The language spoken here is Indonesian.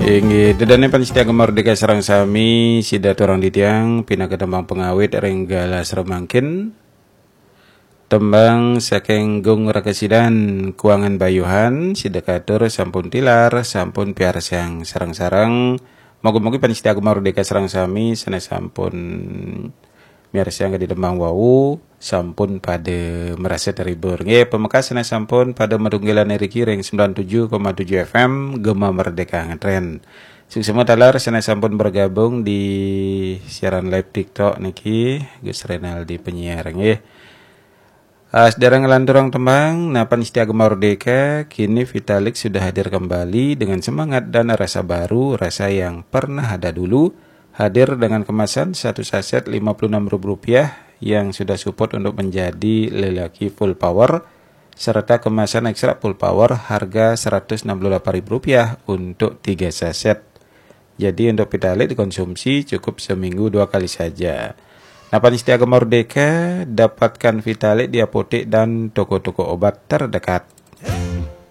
Inggih dedane panistia Merdeka sareng sami sida torang ditiang pina kedembang pengawit renggala seremangkin tembang saking gung rakasidan kuangan bayuhan sida katur sampun tilar sampun piar sang sareng-sareng moga-moga panistia Merdeka sareng sami sana sampun miarsa nga di dembang wau sampun pada merasa terhibur. Nggih, pemekasan sampun pada medunggelan Riki ring 97,7 FM Gema Merdeka ngetren. Semua talar sana sampun bergabung di siaran live TikTok niki Gus Renaldi penyiar nggih. Saudara ngelanturang tembang Napan Istia Merdeka, kini Vitalik sudah hadir kembali dengan semangat dan rasa baru, rasa yang pernah ada dulu. Hadir dengan kemasan satu saset Rp56.000 yang sudah support untuk menjadi lelaki full power, serta kemasan ekstra full power harga Rp168.000 untuk 3 saset. Jadi untuk Vitalik dikonsumsi cukup seminggu 2 kali saja. Napan Istia Merdeka, dapatkan Vitalik di apotek dan toko-toko obat terdekat.